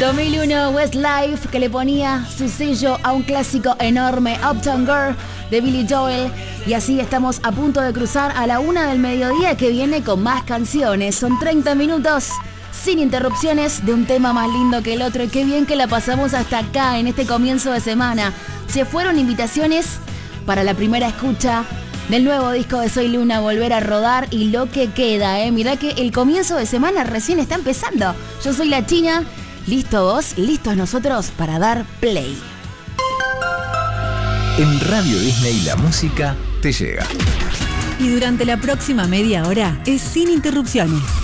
2001, Westlife, que le ponía su sello a un clásico enorme, Uptown Girl, de Billy Joel. Y así estamos a punto de cruzar a la 1 del mediodía, que viene con más canciones. Son 30 minutos sin interrupciones de un tema más lindo que el otro. Y qué bien que la pasamos hasta acá en este comienzo de semana. Se fueron invitaciones para la primera escucha del nuevo disco de Soy Luna, Volver a Rodar, y lo que queda, mirá que el comienzo de semana recién está empezando. Yo soy la China, listo vos, listos nosotros para dar play. En Radio Disney la música te llega. Y durante la próxima media hora es sin interrupciones.